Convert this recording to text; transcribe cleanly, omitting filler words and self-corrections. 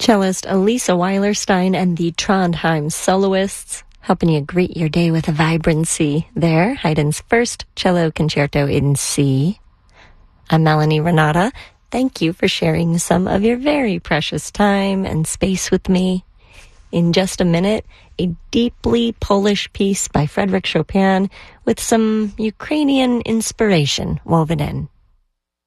Cellist Elisa Weilerstein and the Trondheim Soloists, helping you greet your day with a vibrancy there. Haydn's first cello concerto in C. I'm Melanie Renata. Thank you for sharing some of your very precious time and space with me. In just a minute, a deeply Polish piece by Frédéric Chopin with some Ukrainian inspiration woven in.